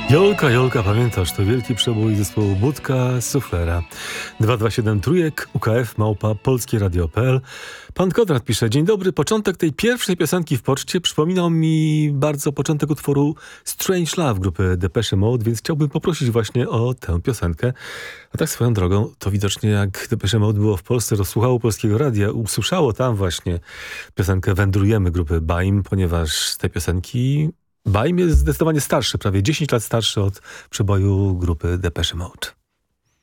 Jolka, pamiętasz, to wielki przebój zespołu Budka Suflera. 227 trójek, UKF, małpa, polskieradio.pl. Pan Konrad pisze: dzień dobry, początek tej pierwszej piosenki w poczcie przypominał mi bardzo początek utworu Strange Love grupy Depeche Mode, więc chciałbym poprosić właśnie o tę piosenkę. A tak swoją drogą, to widocznie jak Depeche Mode było w Polsce, rozsłuchało polskiego radia, usłyszało tam właśnie piosenkę Wędrujemy grupy Baim, ponieważ z tej piosenki Baim jest zdecydowanie starszy, prawie 10 lat starszy od przeboju grupy Depeche Mode.